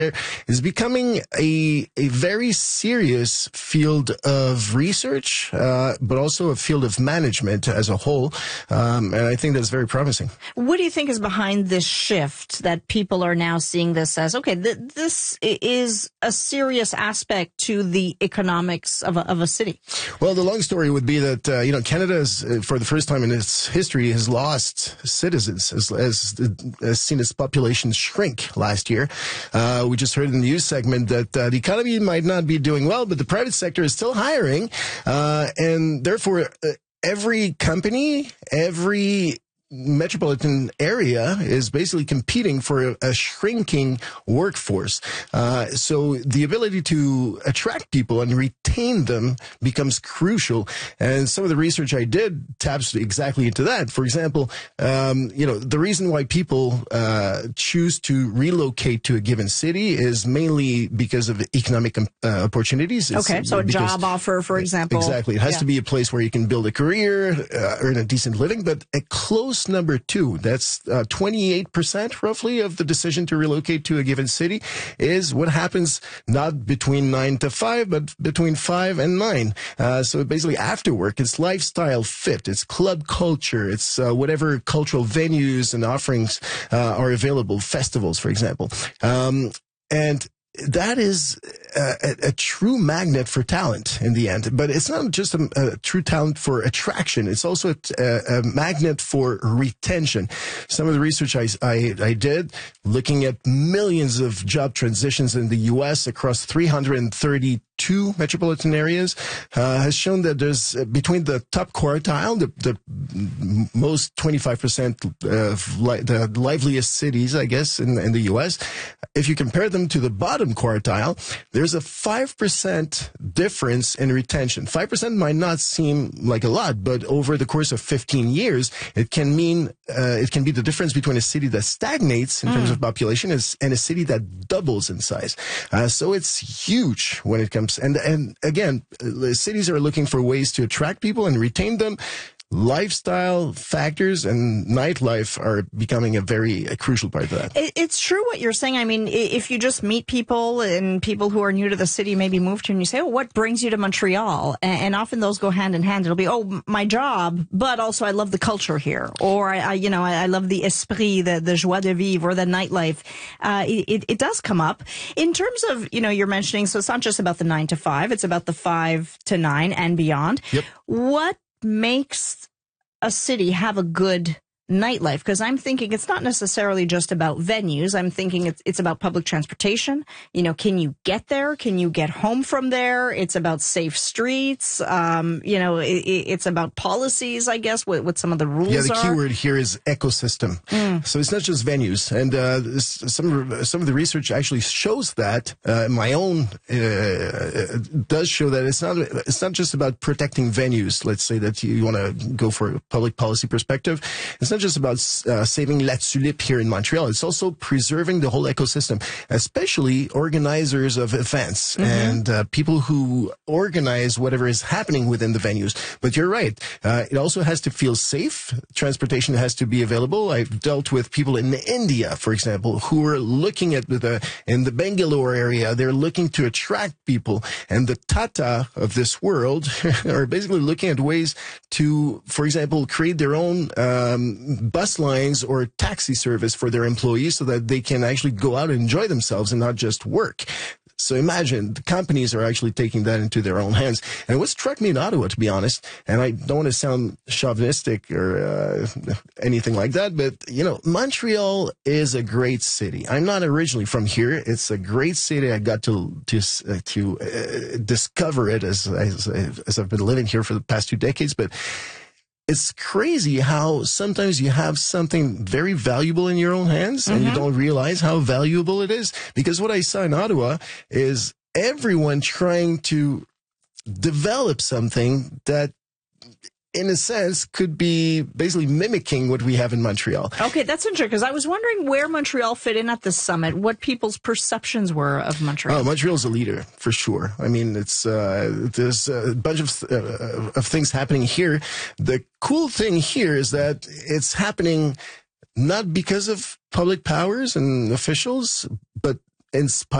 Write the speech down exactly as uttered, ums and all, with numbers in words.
is becoming a a very serious field of research, uh, but also a field of management as a whole. Um, and I think that's very promising. What do you think is behind this shift that people are now seeing this as, okay, th- this is a serious aspect to the economics of a, of a city? Well, the long story would be that, uh, you know, Canada is, uh, for the first time in its history, has lost citizens, as, as, as seen its population shrink last year. Uh, we just heard in the news segment that uh, the economy might not be doing well, but the private sector is still hiring. Uh, and therefore, uh, every company, every metropolitan area is basically competing for a, a shrinking workforce. Uh, so the ability to attract people and retain them becomes crucial. And some of the research I did taps exactly into that. For example, um, you know, the reason why people uh, choose to relocate to a given city is mainly because of economic uh, opportunities. It's okay, so a because, job offer, for example. Exactly. It has yeah. to be a place where you can build a career, uh, earn a decent living, but a close number two, that's uh, twenty-eight percent roughly of the decision to relocate to a given city is what happens not between nine to five, but between five and nine. Uh, so basically after work, it's lifestyle fit, it's club culture, it's uh, whatever cultural venues and offerings uh, are available, festivals, for example. Um, and that is a, a, a true magnet for talent in the end. But it's not just a, a true talent for attraction. It's also a, a magnet for retention. Some of the research I, I, I did, looking at millions of job transitions in the U S across three hundred thirty-two metropolitan areas, uh, has shown that there's uh, between the top quartile, the, the most twenty-five percent of li- the liveliest cities, I guess, in, in the U S, if you compare them to the bottom quartile, there's a five percent difference in retention. five percent might not seem like a lot, but over the course of fifteen years, it can mean, uh, it can be the difference between a city that stagnates in mm. terms of population and a city that doubles in size. Uh, so it's huge when it comes, and, and again, uh, cities are looking for ways to attract people and retain them. Lifestyle factors and nightlife are becoming a very a crucial part of that. It's true what you're saying. I mean, if you just meet people and people who are new to the city, maybe moved here, and you say, oh, what brings you to Montreal? And often those go hand in hand. It'll be, oh, my job, but also I love the culture here. Or, I, I you know, I, I love the esprit, the, the joie de vivre, or the nightlife. Uh, it, it does come up. In terms of, you know, you're mentioning, so it's not just about the nine to five, it's about the five to nine and beyond. Yep. What makes a city have a good nightlife? Because I'm thinking it's not necessarily just about venues. I'm thinking it's it's about public transportation. You know, can you get there? Can you get home from there? It's about safe streets. Um, you know, it, it's about policies, I guess, what, what some of the rules are. Yeah, the key word here is ecosystem. Mm. So it's not just venues. And uh, some, some of the research actually shows that. Uh, my own uh, does show that it's not, it's not just about protecting venues. Let's say that you, you want to go for a public policy perspective. It's not just about uh, saving La Tulipe here in Montreal. It's also preserving the whole ecosystem, especially organizers of events mm-hmm. and uh, people who organize whatever is happening within the venues. But you're right. Uh, it also has to feel safe. Transportation has to be available. I've dealt with people in India, for example, who are looking at the, in the Bangalore area, they're looking to attract people. And the Tata of this world are basically looking at ways to, for example, create their own um, bus lines or taxi service for their employees so that they can actually go out and enjoy themselves and not just work. So imagine the companies are actually taking that into their own hands. And what struck me in Ottawa, to be honest, and I don't want to sound chauvinistic or uh, anything like that, but, you know, Montreal is a great city. I'm not originally from here. It's a great city. I got to to, uh, to uh, discover it as, as, as I've been living here for the past two decades, but it's crazy how sometimes you have something very valuable in your own hands and mm-hmm. you don't realize how valuable it is. Because what I saw in Ottawa is everyone trying to develop something that, in a sense, could be basically mimicking what we have in Montreal. Okay, that's interesting, because I was wondering where Montreal fit in at this summit, what people's perceptions were of Montreal. Oh, Montreal's a leader, for sure. I mean, it's uh, there's a bunch of, uh, of things happening here. The cool thing here is that it's happening not because of public powers and officials, but inspired